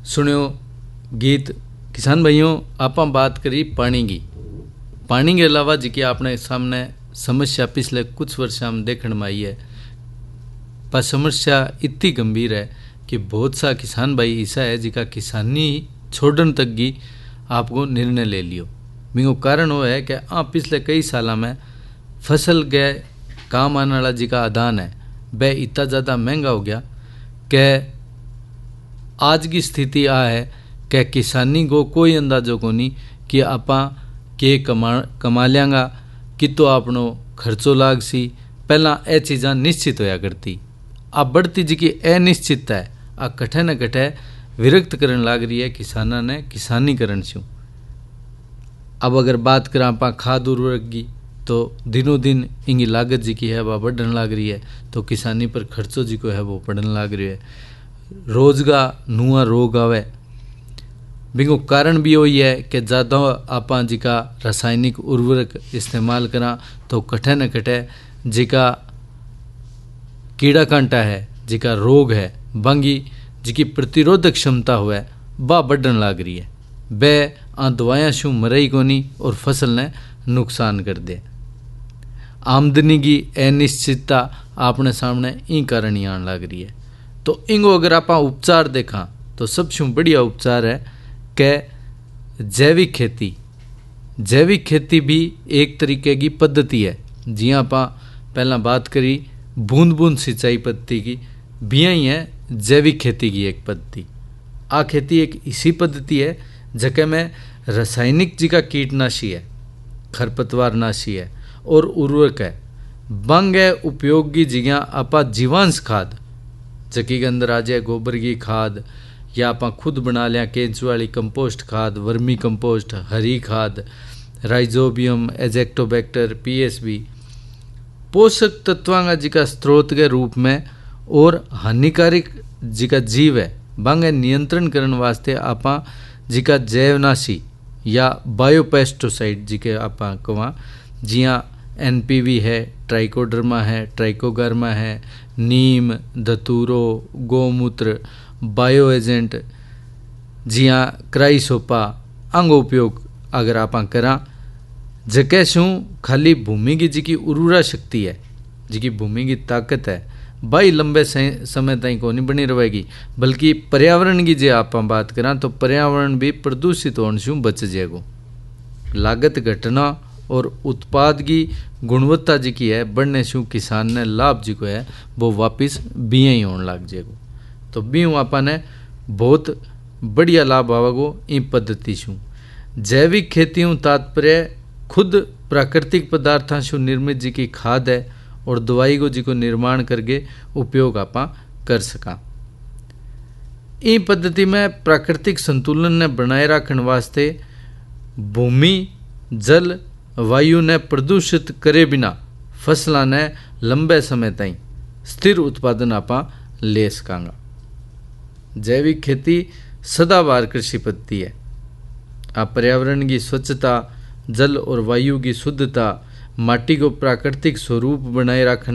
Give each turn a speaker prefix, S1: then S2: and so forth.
S1: सुनियो गीत। किसान भाइयों, आप बात करी पानी की। पानी के अलावा जी की आपने सामने समस्या पिछले कुछ वर्ष में देखने में आई है, पर समस्या इतनी गंभीर है कि बहुत सा किसान भाई ऐसा है जिका किसानी छोड़न तक की आपको निर्णय ले लियो। बिको कारण वो है कि आप पिछले कई साल में फसल के काम आने वाला जी का आदान है वह इतना ज़्यादा महंगा हो गया कि आज की स्थिति आ है कि किसानी को कोई अंदाजो को नहीं कि आपा के कमा लियांगा, कि तो आपनो खर्चो लाग सी। पहला ए चीज़ा निश्चित होया करती, अब बढ़ती जी की अनिश्चितता है आ कठे न कठे विरक्त करन लाग रही है किसाना ने किसानी करन छू। अब अगर बात करें आप खाद उर्वरक की तो दिनों दिन इनकी लागत जी की है वह बढ़न लाग रही है, तो किसानी पर खर्चो जी को है वो बढ़न लाग रही है। रोजगार नुआ रोग आवे, बिको कारण भी वही है कि ज़्यादा आप जी का रासायनिक उर्वरक इस्तेमाल करा तो कठे न कठे जी का कीड़ा कांटा है, जी का रोग है, बंगी जी की प्रतिरोधक क्षमता हुआ वह बढ़न लाग रही है। वह दवाया शू मरई कोनी और फसल ने नुकसान कर दे। आमदनी की अनिश्चितता आपने सामने ई कारण ही आने लग रही है। तो इनको अगर आप उपचार देखा तो सबसे बढ़िया उपचार है कि जैविक खेती। जैविक खेती भी एक तरीके की पद्धति है। जी आप पहला बात करी बूंद बूंद सिंचाई पद्धति की, भी ही है जैविक खेती की एक पद्धति। आ खेती एक इसी पद्धति है जगह में रासायनिक जी का कीटनाशी है, खरपतवारनाशी है और उर्वरक है। बंग है उपयोग की जगह आप जीवांश खाद जकी के अंदर आ जाए गोबर की खाद, या आप खुद बना लिया केंचुआ वाली कंपोस्ट खाद, वर्मी कंपोस्ट, हरी खाद, राइजोबियम, एजेक्टोबैक्टर, पीएसबी पोषक तत्वों का जी का स्रोत के रूप में और हानिकारक जी का जीव है बंग नियंत्रण करने वास्ते आप जी का जैवनाशी या बायोपेस्टिसाइड जी के आप कहा जिया एनपीवी है, ट्राइकोडर्मा है, ट्राइकोगर्मा है, नीम, धतूरो, गोमूत्र, बायो एजेंट जिया क्राइसोपा अंगो उपयोग अगर आप करा जके शू खाली भूमि की जी की उर्वरा शक्ति है, जी की भूमि की ताकत है भाई लंबे समय तक को नहीं बनी रहेगी, बल्कि पर्यावरण की जो आप बात करा तो पर्यावरण भी प्रदूषित होने से बच जाएगा। लागत घटना और उत्पाद की गुणवत्ता जी की है बढ़ने से किसान ने लाभ जी को है वो वापस बिया ही होने लग जाएगा। तो बीहू आपने बहुत बढ़िया लाभ आवेगो इन पद्धति से। जैविक खेती तात्पर्य खुद प्राकृतिक पदार्थों से निर्मित जी की खाद है और दवाई को जी को निर्माण करके उपयोग आप कर सका। इन पद्धति में प्राकृतिक संतुलन ने बनाए रखने वास्ते भूमि, जल, वायु ने प्रदूषित करे बिना फसलों ने लंबे समय तक स्थिर उत्पादन आप ले सकांगा। जैविक खेती सदाबहार कृषि पद्धति है। आप पर्यावरण की स्वच्छता, जल और वायु की शुद्धता, माटी को प्राकृतिक स्वरूप बनाए रखना